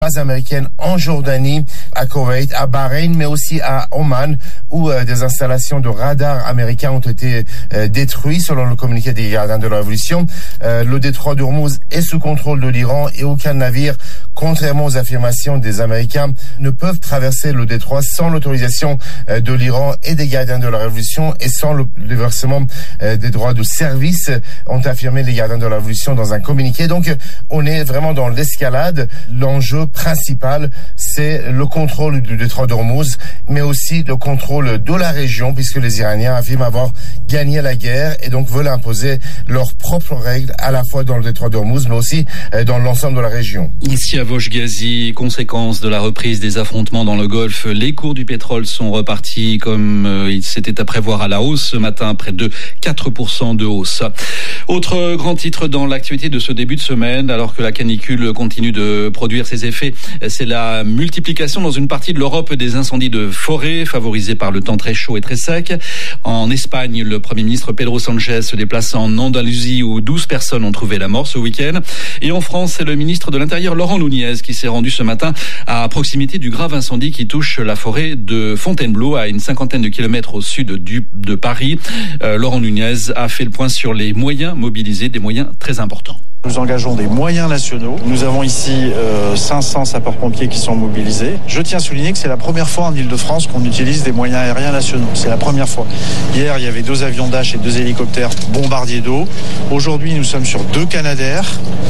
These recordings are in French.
bases américaines en Jordanie, à Koweït, à Bahreïn, mais aussi à Oman, où des installations de radars américains ont été détruites, selon le communiqué des gardiens de la Révolution. Le détroit d'Ormuz est sous contrôle de l'Iran et aucun navire, contrairement aux affirmations des Américains, ne peuvent traverser le détroit sans l'autorisation de l'Iran et des gardiens de la Révolution et sans le versement des droits de service, ont affirmé les gardiens de la Révolution dans un communiqué. Donc, on est vraiment dans l'escalade. L'enjeu principal, c'est le contrôle du détroit d'Ormuz, mais aussi le contrôle de la région, puisque les Iraniens affirment avoir gagné la guerre et donc veulent imposer leurs propres règles, à la fois dans le détroit d'Ormuz, mais aussi dans l'ensemble de la région. Ici à Vosges-Ghazi, conséquence de la reprise des affrontements dans le Golfe, les cours du pétrole sont repartis comme c'était à prévoir à la hausse ce matin, près de 4% de hausse. Autre grand titre dans l'actualité de ce début de semaine, alors que la canicule continue de produire ses effets, c'est la multiplication dans une partie de l'Europe des incendies de forêt, favorisés par le temps très chaud et très sec. En Espagne, le Premier ministre Pedro Sánchez se déplace en Andalousie où 12 personnes ont trouvé la mort ce week-end. Et en France, c'est le ministre de l'Intérieur Laurent Nunez qui s'est rendu ce matin à proximité du grave incendie qui touche la forêt de Fontainebleau, à une cinquantaine de kilomètres au sud de Paris. Laurent Nunez a fait le point sur les moyens mobilisés, des moyens très importants. Nous engageons des moyens nationaux. Nous avons ici 500 sapeurs-pompiers qui sont mobilisés. Je tiens à souligner que c'est la première fois en Île-de-France qu'on utilise des moyens aériens nationaux. C'est la première fois. Hier, il y avait 2 avions Dash et 2 hélicoptères bombardiers d'eau. Aujourd'hui, nous sommes sur 2 Canadair,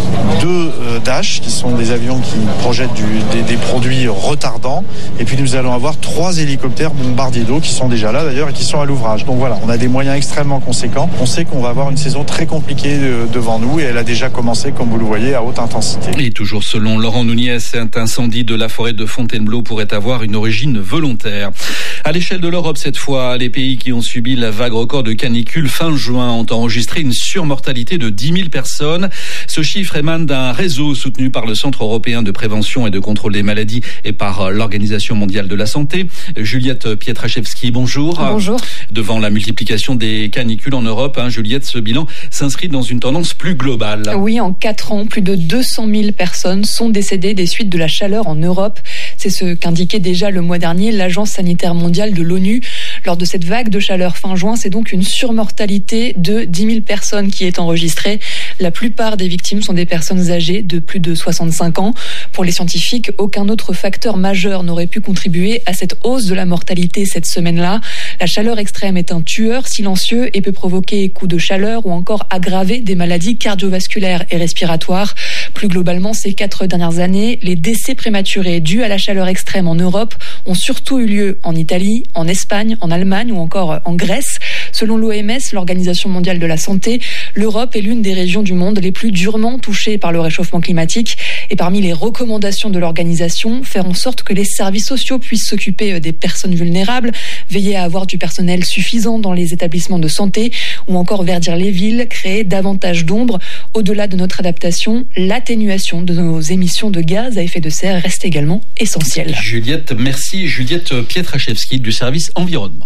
2 Dash, qui sont des avions qui projettent des produits retardants. Et puis nous allons avoir 3 hélicoptères bombardiers d'eau qui sont déjà là d'ailleurs et qui sont à l'ouvrage. Donc voilà, on a des moyens extrêmement conséquents. On sait qu'on va avoir une saison très compliquée devant nous et elle a déjà commencé, comme vous le voyez, à haute intensité. Et toujours selon Laurent Nunez, cet incendie de la forêt de Fontainebleau pourrait avoir une origine volontaire. À l'échelle de l'Europe cette fois, les pays qui ont subi la vague record de canicule fin juin ont enregistré une surmortalité de 10 000 personnes. Ce chiffre émane d'un réseau soutenu par le Centre européen de prévention et de contrôle des maladies et par l'Organisation mondiale de la santé. Juliette Pietraszewski, bonjour. Bonjour. Devant la multiplication des canicules en Europe, Juliette, ce bilan s'inscrit dans une tendance plus globale. Oui, en 4 ans, plus de 200 000 personnes sont décédées des suites de la chaleur en Europe. C'est ce qu'indiquait déjà le mois dernier l'Agence sanitaire mondiale de l'ONU. Lors de cette vague de chaleur fin juin, c'est donc une surmortalité de 10 000 personnes qui est enregistrée. La plupart des victimes sont des personnes âgées de plus de 65 ans. Pour les scientifiques, aucun autre facteur majeur n'aurait pu contribuer à cette hausse de la mortalité cette semaine-là. La chaleur extrême est un tueur silencieux et peut provoquer coups de chaleur ou encore aggraver des maladies cardiovasculaires et respiratoires. Plus globalement, ces 4 dernières années, les décès prématurés dus à la chaleur extrême en Europe ont surtout eu lieu en Italie, en Espagne, en Allemagne ou encore en Grèce. Selon l'OMS, l'Organisation mondiale de la santé, l'Europe est l'une des régions du monde les plus durement touchées par le réchauffement climatique. Et parmi les recommandations de l'organisation, faire en sorte que les services sociaux puissent s'occuper des personnes vulnérables, veiller à avoir du personnel suffisant dans les établissements de santé ou encore verdir les villes, créer davantage d'ombre. Au-delà de notre adaptation, l'atténuation de nos émissions de gaz à effet de serre reste également essentielle. Juliette, merci. Juliette Pietraszewski du service environnement.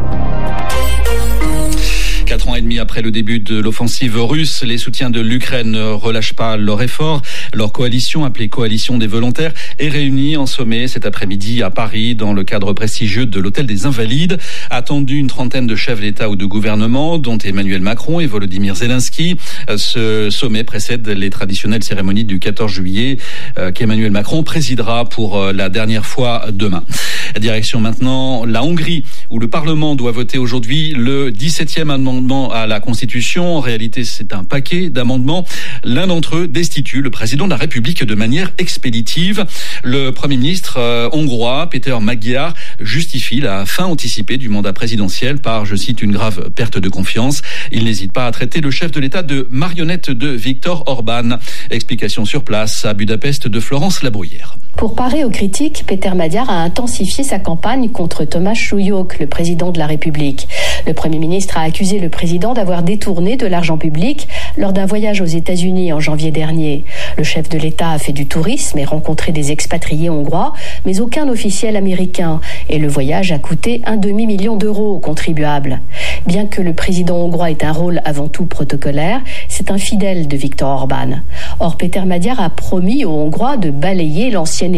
4 ans et demi après le début de l'offensive russe, les soutiens de l'Ukraine ne relâchent pas leur effort. Leur coalition, appelée Coalition des volontaires, est réunie en sommet cet après-midi à Paris dans le cadre prestigieux de l'Hôtel des Invalides. Attendu une trentaine de chefs d'État ou de gouvernement, dont Emmanuel Macron et Volodymyr Zelensky. Ce sommet précède les traditionnelles cérémonies du 14 juillet qu'Emmanuel Macron présidera pour la dernière fois demain. Direction maintenant la Hongrie, où le Parlement doit voter aujourd'hui le 17e amendement à la Constitution. En réalité, c'est un paquet d'amendements. L'un d'entre eux destitue le président de la République de manière expéditive. Le Premier ministre hongrois, Péter Magyar, justifie la fin anticipée du mandat présidentiel par, je cite, une grave perte de confiance. Il n'hésite pas à traiter le chef de l'État de marionnette de Viktor Orban. Explication sur place à Budapest de Florence Labruyère. Pour parer aux critiques, Péter Magyar a intensifié sa campagne contre Tomáš Súlyog, le président de la République. Le Premier ministre a accusé le président d'avoir détourné de l'argent public lors d'un voyage aux États-Unis en janvier dernier. Le chef de l'État a fait du tourisme et rencontré des expatriés hongrois, mais aucun officiel américain. Et le voyage a coûté 1,5 million d'euros aux contribuables. Bien que le président hongrois ait un rôle avant tout protocolaire, c'est un fidèle de Viktor Orban. Or, Péter Magyar a promis aux Hongrois de balayer l'ancienne